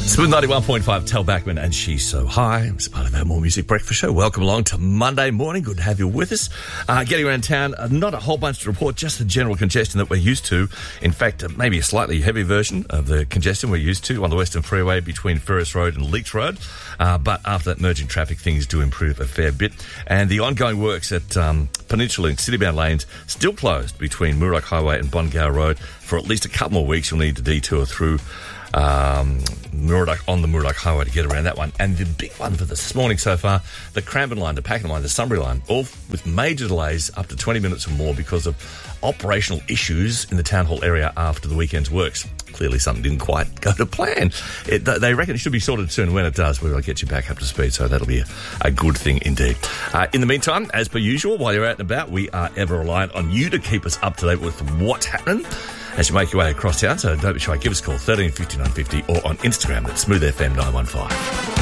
Smooth 91.5, Tel Backman and She's So High. It's part of our More Music Breakfast show. Welcome along to Monday morning. Good to have you with us. Getting around town, not a whole bunch to report, just the general congestion that we're used to. In fact, maybe a slightly heavy version of the congestion we're used to on the Western Freeway between Ferris Road and Leach Road. But after that merging traffic, things do improve a fair bit. And the ongoing works at Peninsula and Citybound lanes still closed between Murdoch Highway and Bongow Road for at least a couple more weeks. You'll need to detour through Murdoch on the Murdoch Highway to get around that one. And the big one for this morning so far, the Cranbourne line, the Pakenham line, the Sunbury line, all with major delays up to 20 minutes or more because of operational issues in the Town Hall area after the weekend's works. Clearly something didn't quite go to plan. They reckon it should be sorted soon. When it does, we'll get you back up to speed, so that'll be a good thing indeed. In the meantime, as per usual, while you're out and about, we are ever reliant on you to keep us up to date with what's happening as you make your way across town, so don't be shy. Give us a call, 13 59 50, or on Instagram at SmoothFM915.